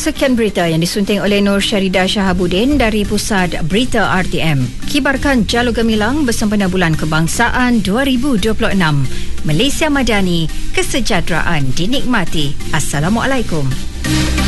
Sekian berita yang disunting oleh Nur Syaridah Shahabuddin dari Pusat Berita RTM. Kibarkan Jalur Gemilang bersempena Bulan Kebangsaan 2026. Malaysia Madani, kesejahteraan dinikmati. Assalamualaikum.